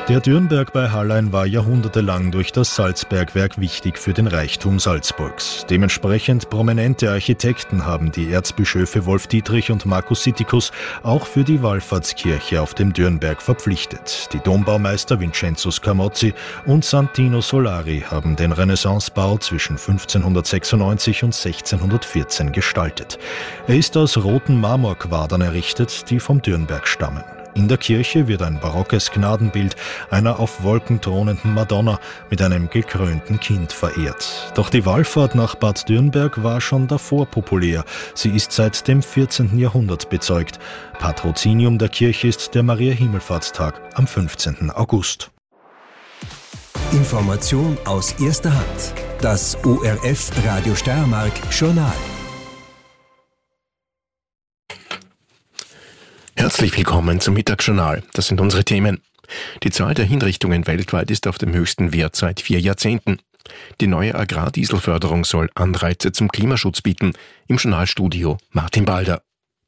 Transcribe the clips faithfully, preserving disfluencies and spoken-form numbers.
Der Dürnberg bei Hallein war jahrhundertelang durch das Salzbergwerk wichtig für den Reichtum Salzburgs. Dementsprechend prominente Architekten haben die Erzbischöfe Wolf Dietrich und Markus Sittikus auch für die Wallfahrtskirche auf dem Dürnberg verpflichtet. Die Dombaumeister Vincenzo Scamozzi und Santino Solari haben den Renaissancebau zwischen fünfzehnhundertsechsundneunzig und sechzehnhundertvierzehn gestaltet. Er ist aus roten Marmorquadern errichtet, die vom Dürnberg stammen. In der Kirche wird ein barockes Gnadenbild einer auf Wolken thronenden Madonna mit einem gekrönten Kind verehrt. Doch die Wallfahrt nach Bad Dürnberg war schon davor populär. Sie ist seit dem vierzehnten Jahrhundert bezeugt. Patrozinium der Kirche ist der Maria-Himmelfahrtstag am fünfzehnten August. Information aus erster Hand. Das O R F Radio Steiermark Journal. Herzlich willkommen zum Mittagsjournal. Das sind unsere Themen. Die Zahl der Hinrichtungen weltweit ist auf dem höchsten Wert seit vier Jahrzehnten. Die neue Agrardieselförderung soll Anreize zum Klimaschutz bieten. Im Journalstudio Martin Balder.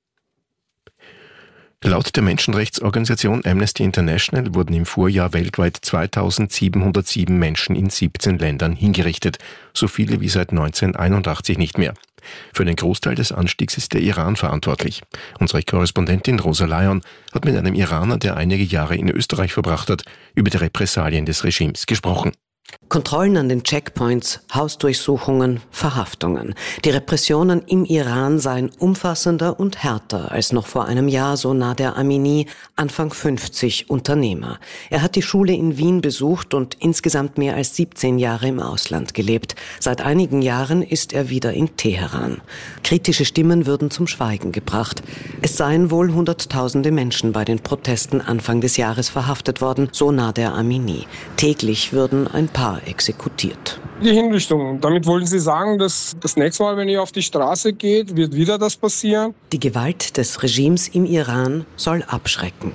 Laut der Menschenrechtsorganisation Amnesty International wurden im Vorjahr weltweit zweitausendsiebenhundertsieben Menschen in siebzehn Ländern hingerichtet. So viele wie seit neunzehnhunderteinundachtzig nicht mehr. Für den Großteil des Anstiegs ist der Iran verantwortlich. Unsere Korrespondentin Rosa Lyon hat mit einem Iraner, der einige Jahre in Österreich verbracht hat, über die Repressalien des Regimes gesprochen. Kontrollen an den Checkpoints, Hausdurchsuchungen, Verhaftungen. Die Repressionen im Iran seien umfassender und härter als noch vor einem Jahr, so Nader Amini, Anfang fünfzig, Unternehmer. Er hat die Schule in Wien besucht und insgesamt mehr als siebzehn Jahre im Ausland gelebt. Seit einigen Jahren ist er wieder in Teheran. Kritische Stimmen würden zum Schweigen gebracht. Es seien wohl Hunderttausende Menschen bei den Protesten Anfang des Jahres verhaftet worden, so Nader Amini. Täglich würden ein paar exekutiert. Die Hinrichtung. Damit wollen Sie sagen, dass das nächste Mal, wenn ihr auf die Straße geht, wird wieder das passieren? Die Gewalt des Regimes im Iran soll abschrecken.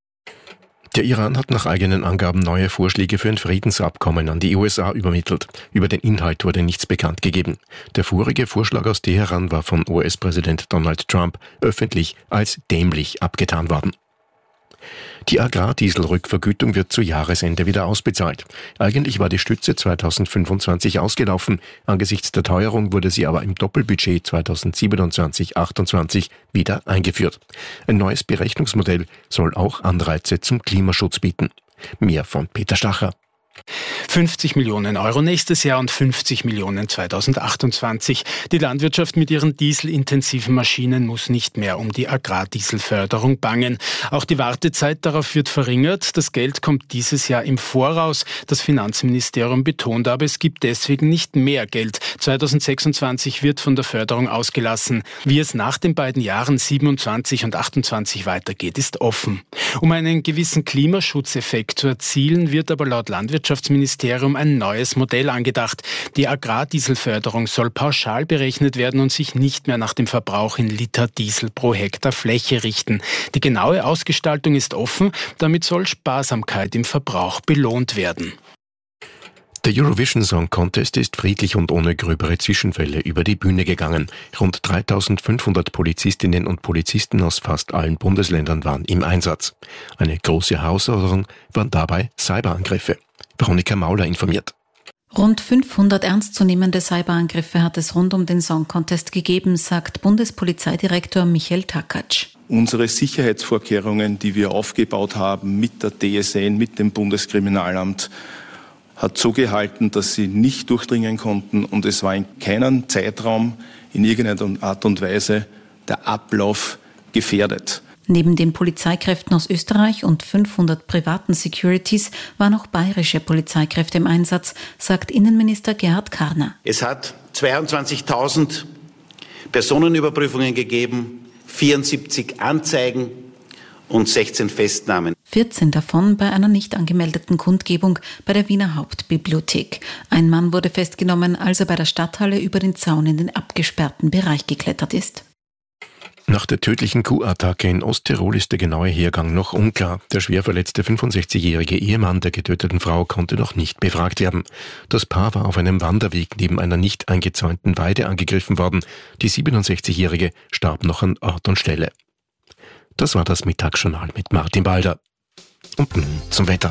Der Iran hat nach eigenen Angaben neue Vorschläge für ein Friedensabkommen an die U S A übermittelt. Über den Inhalt wurde nichts bekannt gegeben. Der vorige Vorschlag aus Teheran war von U S-Präsident Donald Trump öffentlich als dämlich abgetan worden. Die Agrardieselrückvergütung wird zu Jahresende wieder ausbezahlt. Eigentlich war die Stütze zweitausendfünfundzwanzig ausgelaufen. Angesichts der Teuerung wurde sie aber im Doppelbudget zweitausendsiebenundzwanzig achtundzwanzig wieder eingeführt. Ein neues Berechnungsmodell soll auch Anreize zum Klimaschutz bieten. Mehr von Peter Stacher. fünfzig Millionen Euro nächstes Jahr und fünfzig Millionen zweitausendachtundzwanzig. Die Landwirtschaft mit ihren dieselintensiven Maschinen muss nicht mehr um die Agrardieselförderung bangen. Auch die Wartezeit darauf wird verringert. Das Geld kommt dieses Jahr im Voraus. Das Finanzministerium betont aber, es gibt deswegen nicht mehr Geld. zweitausendsechsundzwanzig wird von der Förderung ausgelassen. Wie es nach den beiden Jahren siebenundzwanzig und achtundzwanzig weitergeht, ist offen. Um einen gewissen Klimaschutzeffekt zu erzielen, wird aber laut Landwirtschaftsministerium ein neues Modell angedacht. Die Agrardieselförderung soll pauschal berechnet werden und sich nicht mehr nach dem Verbrauch in Liter Diesel pro Hektar Fläche richten. Die genaue Ausgestaltung ist offen, damit soll Sparsamkeit im Verbrauch belohnt werden. Der Eurovision Song Contest ist friedlich und ohne gröbere Zwischenfälle über die Bühne gegangen. Rund dreitausendfünfhundert Polizistinnen und Polizisten aus fast allen Bundesländern waren im Einsatz. Eine große Herausforderung waren dabei Cyberangriffe. Veronika Mauler informiert. Rund fünfhundert ernstzunehmende Cyberangriffe hat es rund um den Song Contest gegeben, sagt Bundespolizeidirektor Michael Takatsch. Unsere Sicherheitsvorkehrungen, die wir aufgebaut haben mit der D S N, mit dem Bundeskriminalamt, hat so gehalten, dass sie nicht durchdringen konnten und es war in keinem Zeitraum in irgendeiner Art und Weise der Ablauf gefährdet. Neben den Polizeikräften aus Österreich und fünfhundert privaten Securities waren auch bayerische Polizeikräfte im Einsatz, sagt Innenminister Gerhard Karner. Es hat zweiundzwanzigtausend Personenüberprüfungen gegeben, vierundsiebzig Anzeigen und sechzehn Festnahmen. vierzehn davon bei einer nicht angemeldeten Kundgebung bei der Wiener Hauptbibliothek. Ein Mann wurde festgenommen, als er bei der Stadthalle über den Zaun in den abgesperrten Bereich geklettert ist. Nach der tödlichen Kuhattacke in Osttirol ist der genaue Hergang noch unklar. Der schwer verletzte fünfundsechzigjährige Ehemann der getöteten Frau konnte noch nicht befragt werden. Das Paar war auf einem Wanderweg neben einer nicht eingezäunten Weide angegriffen worden. Die siebenundsechzigjährige starb noch an Ort und Stelle. Das war das Mittagsjournal mit Martin Balder. Und nun zum Wetter.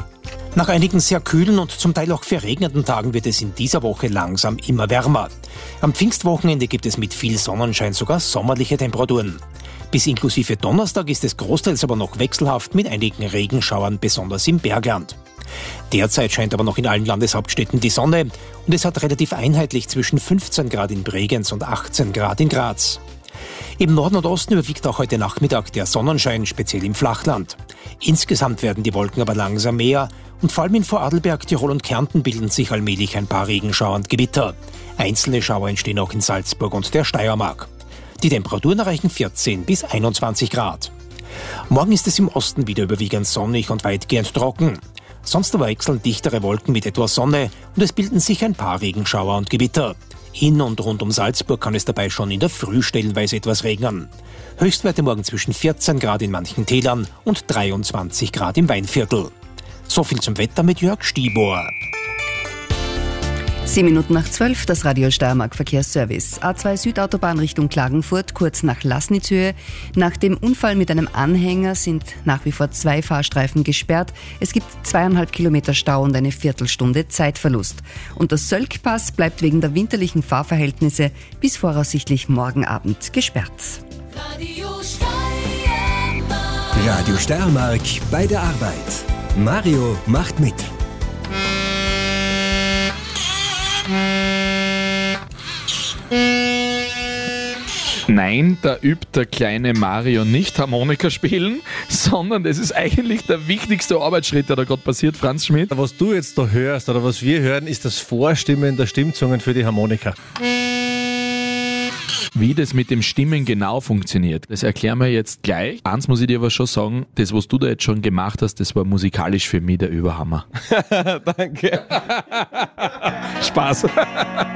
Nach einigen sehr kühlen und zum Teil auch verregneten Tagen wird es in dieser Woche langsam immer wärmer. Am Pfingstwochenende gibt es mit viel Sonnenschein sogar sommerliche Temperaturen. Bis inklusive Donnerstag ist es großteils aber noch wechselhaft mit einigen Regenschauern, besonders im Bergland. Derzeit scheint aber noch in allen Landeshauptstädten die Sonne und es hat relativ einheitlich zwischen fünfzehn Grad in Bregenz und achtzehn Grad in Graz. Im Norden und Osten überwiegt auch heute Nachmittag der Sonnenschein, speziell im Flachland. Insgesamt werden die Wolken aber langsam mehr und vor allem in Vorarlberg, Tirol und Kärnten bilden sich allmählich ein paar Regenschauer und Gewitter. Einzelne Schauer entstehen auch in Salzburg und der Steiermark. Die Temperaturen erreichen vierzehn bis einundzwanzig Grad. Morgen ist es im Osten wieder überwiegend sonnig und weitgehend trocken. Sonst aber wechseln dichtere Wolken mit etwas Sonne und es bilden sich ein paar Regenschauer und Gewitter. In und rund um Salzburg kann es dabei schon in der Früh stellenweise etwas regnen. Höchstwerte morgen zwischen vierzehn Grad in manchen Tälern und dreiundzwanzig Grad im Weinviertel. So viel zum Wetter mit Jörg Stibor. Sieben Minuten nach zwölf, das Radio Steiermark Verkehrsservice. A zwei Südautobahn Richtung Klagenfurt, kurz nach Laßnitzhöhe. Nach dem Unfall mit einem Anhänger sind nach wie vor zwei Fahrstreifen gesperrt. Es gibt zweieinhalb Kilometer Stau und eine Viertelstunde Zeitverlust. Und der Sölkpass bleibt wegen der winterlichen Fahrverhältnisse bis voraussichtlich morgen Abend gesperrt. Radio Steiermark. Radio Steiermark bei der Arbeit. Mario macht mit. Nein, da übt der kleine Mario nicht Harmonika spielen, sondern das ist eigentlich der wichtigste Arbeitsschritt, der da gerade passiert, Franz Schmidt. Was du jetzt da hörst oder was wir hören, ist das Vorstimmen der Stimmzungen für die Harmonika. Wie das mit dem Stimmen genau funktioniert, das erklären wir jetzt gleich. Eins muss ich dir aber schon sagen, das, was du da jetzt schon gemacht hast, das war musikalisch für mich der Überhammer. Danke. Spaß.